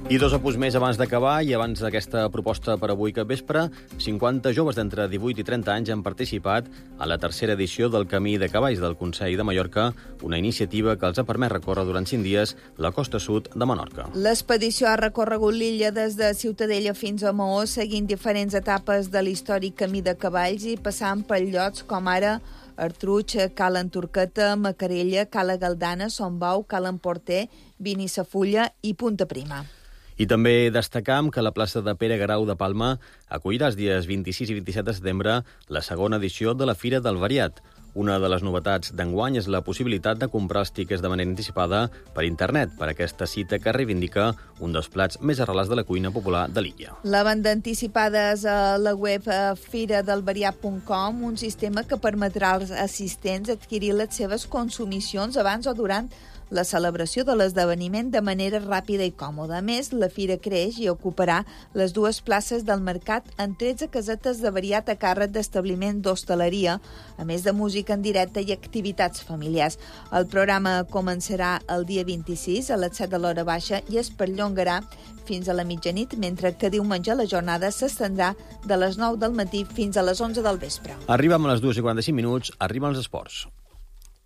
I dos apunts més abans d'acabar i abans d'aquesta proposta per avui capvespre, 50 joves d'entre 18 i 30 anys han participat a la tercera edició del Camí de Cavalls del Consell de Mallorca, una iniciativa que els ha permès recórrer durant 5 dies la costa sud de Menorca. L'expedició ha recorregut l'illa des de Ciutadella fins a Maó, seguint diferents etapes de l'històric Camí de Cavalls i passant per llocs com ara Artruig, Cala Enturqueta, Macarella, Cala Galdana, Son Bau, Cala Emporter, Binissafulla i Punta Prima. I també destacam que la plaça de Pere Guerau de Palma acollirà els dies 26 i 27 de setembre la segona edició de la Fira del Variat. Una de les novetats d'enguany és la possibilitat de comprar els tiquets de manera anticipada per internet per aquesta cita que reivindica un dels plats més arrelats de la cuina popular de l'illa. La venda anticipada és a la web firadelvariat.com, un sistema que permetrà als assistents adquirir les seves consumicions abans o durant la celebració de l'esdeveniment de manera ràpida i còmoda. A més, la fira creix i ocuparà les dues places del mercat en 13 casetes de variat a càrrec d'establiment d'hostaleria, a més de música en directe i activitats familiars. El programa començarà el dia 26 a les 7 de l'hora baixa i es perllongarà fins a la mitjanit, mentre que diumenge la jornada s'estendrà de les 9 del matí fins a les 11 del vespre. Arribem a les 2:45, arriben els esports.